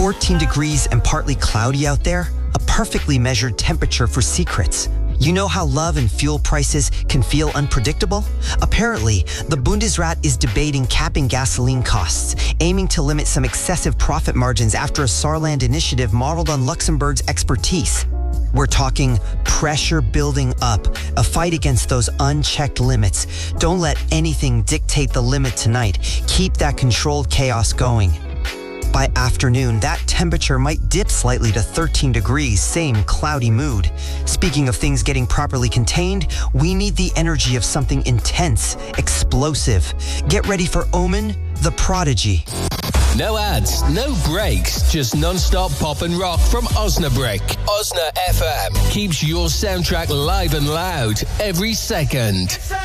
14 degrees and partly cloudy out there, a perfectly measured temperature for secrets. You know how love and fuel prices can feel unpredictable? Apparently, the Bundesrat is debating capping gasoline costs, aiming to limit some excessive profit margins after a Saarland initiative modeled on Luxembourg's expertise. We're talking pressure building up, a fight against those unchecked limits. Don't let anything dictate the limit tonight. Keep that controlled chaos going. By afternoon, that temperature might dip slightly to 13 degrees, same cloudy mood. Speaking of things getting properly contained, we need the energy of something intense, explosive. Get ready for Omen, the Prodigy. No ads, no breaks, just non-stop pop and rock from Osnabrück. Osna FM keeps your soundtrack live and loud every second.